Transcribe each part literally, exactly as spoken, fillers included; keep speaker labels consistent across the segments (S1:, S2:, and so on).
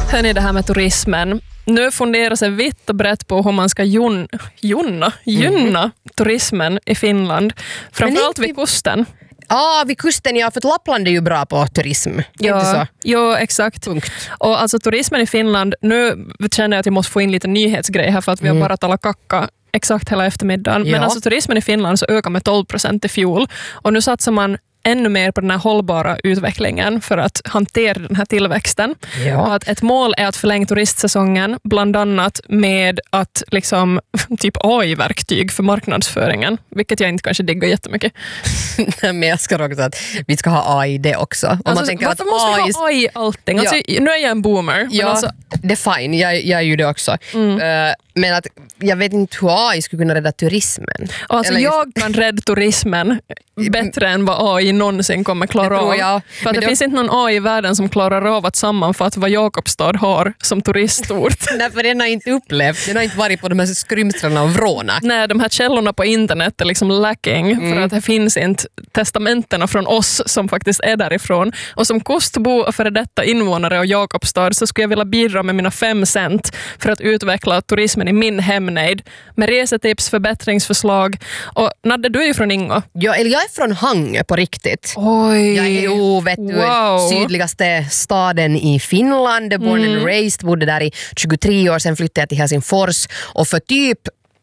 S1: Hörni, det här med turismen. Nu funderar sig vitt och brett på hur man ska jun, junna, gynna mm. turismen i Finland. Framförallt vid kusten.
S2: Ja, ah, vid kusten, ja, för Lappland är ju bra på turism.
S1: Ja,
S2: inte så?
S1: ja, exakt.
S2: Punkt.
S1: Och alltså turismen i Finland, nu känner jag att jag måste få in lite nyhetsgrej här för att vi mm. har bara talat kacka exakt hela eftermiddagen.
S2: Ja.
S1: Men alltså turismen i Finland så ökar med tolv procent i fjol. Och nu satsar man ännu mer på den här hållbara utvecklingen för att hantera den här tillväxten.
S2: Ja.
S1: Och att ett mål är att förlänga turistsäsongen, bland annat med att liksom typ A I-verktyg för marknadsföringen, vilket jag inte kanske diggar jättemycket.
S2: Men jag ska också att vi ska ha A I det också. Om
S1: alltså,
S2: man tänker
S1: varför
S2: att
S1: måste
S2: A I...
S1: vi ha A I allting? Alltså, ja. Nu är jag en boomer.
S2: Ja,
S1: men alltså...
S2: det är fine. Jag, jag är ju det också. Mm. Uh, men att jag vet inte hur A I skulle kunna rädda turismen.
S1: Alltså
S2: Eller
S1: jag kan rädda turismen bättre än vad A I någonsin kommer klara av.
S2: Jag.
S1: För att det, det finns inte någon A I i världen som klarar av att sammanfatta vad Jakobstad har som turistort.
S2: Nej, för den har inte upplevt. Den har inte varit på de här skrymstrarna av Vrona.
S1: Nej, de här källorna på internet är liksom lacking mm. för att det finns inte testamenterna från oss som faktiskt är därifrån. Och som kustbo och före detta invånare av Jakobstad så skulle jag vilja bidra med mina fem cent för att utveckla turismen i min hemnejd med resetips, förbättringsförslag. Och Nadde, du är ju från Ingo.
S2: Ja, eller jag är från Hangö på riktigt.
S1: Oj.
S2: Jag är ju, vet du,
S1: wow.
S2: sydligaste staden i Finland, born mm. and raised, bodde där i tjugotre år, sen flyttade jag till Helsingfors och för typ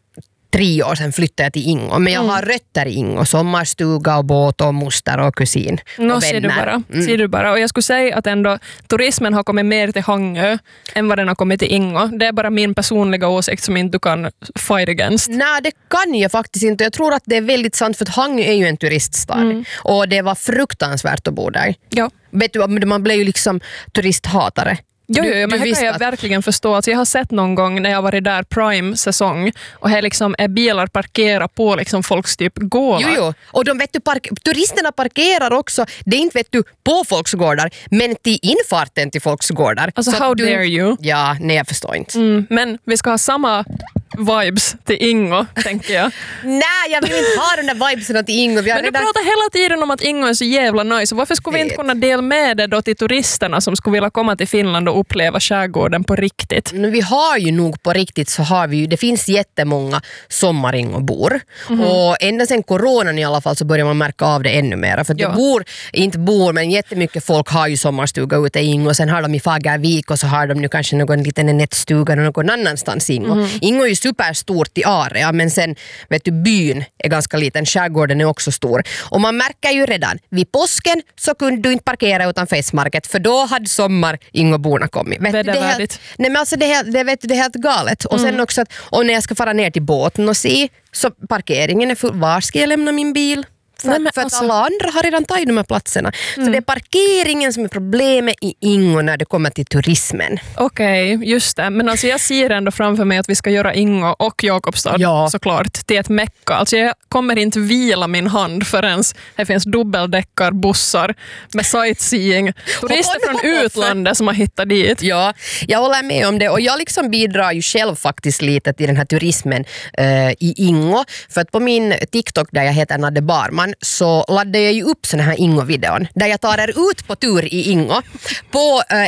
S2: tre år sedan flyttade jag till Ingo. Men jag mm. har rötter i Ingo, sommarstuga och båt och moster och kusin och
S1: no,
S2: vänner.
S1: Ser du, bara.
S2: Mm.
S1: ser du bara. Och jag skulle säga att ändå turismen har kommit mer till Hangö än vad den har kommit till Ingo. Det är bara min personliga åsikt som inte du kan fight against.
S2: Nej, det kan jag faktiskt inte. Jag tror att det är väldigt sant för att Hangö är ju en turiststad. Mm. Och det var fruktansvärt att bo där.
S1: Ja.
S2: Vet du, man blev ju liksom turisthatare.
S1: Jo, jo, men det kan jag
S2: att...
S1: verkligen förstå. Alltså jag har sett någon gång när jag varit där prime-säsong och här liksom är bilar parkerade på liksom folks typ gårdar.
S2: Jo, jo. Och de vet du, park... turisterna parkerar också, det är inte vet du på folks gårdar, men till infarten till folks gårdar.
S1: Alltså
S2: så
S1: how
S2: du...
S1: dare you?
S2: Ja, nej jag förstår inte.
S1: Mm, men vi ska ha samma vibes till Ingo, tänker jag.
S2: Nej, jag vill inte ha den där vibesen till Ingo. Vi har
S1: men du
S2: redan...
S1: pratar hela tiden om att Ingo är så jävla nice. Varför skulle vi inte kunna dela med det då till turisterna som skulle vilja komma till Finland och uppleva skärgården på riktigt?
S2: Men vi har ju nog på riktigt så har vi ju, det finns jättemånga sommaringobor. Mm. Och ända sedan coronan i alla fall så börjar man märka av det ännu mer. För att ja. det bor, inte bor, men jättemycket folk har ju sommarstuga ute i Ingo. Sen har de i Fagervik och så har de nu kanske någon liten nättstuga någon annanstans i Ingo. Mm. Ingo är ju superstort i area, men sen vet du, byn är ganska liten, skärgården är också stor. Och man märker ju redan, vid påsken så kunde du inte parkera utan Facemarket, för då hade sommar Ingoborna kommit. Vet du, det, är helt, nej, men alltså det, är, det, vet du, det är helt galet. Och mm. sen också att och när jag ska fara ner till båten och se, så parkeringen är full. Var ska jag lämna min bil? För, Nej, för alltså, att alla andra har redan tagit de här platserna. Mm. Så det är parkeringen som är problemet i Ingo när det kommer till turismen.
S1: Okej, okay, just det. Men alltså jag ser ändå framför mig att vi ska göra Ingo och Jakobstad ja. såklart till ett mecka. Alltså jag kommer inte vila min hand förrän det finns dubbeldäckar, bussar med sightseeing. Turister från utlandet som har hittat dit.
S2: Ja, jag håller med om det. Och jag liksom bidrar ju själv faktiskt lite till den här turismen uh, i Ingo. För att på min TikTok där jag heter Nadde Barman så laddade jag ju upp såna här Ingo-videon där jag tar er ut på tur i Ingo på uh,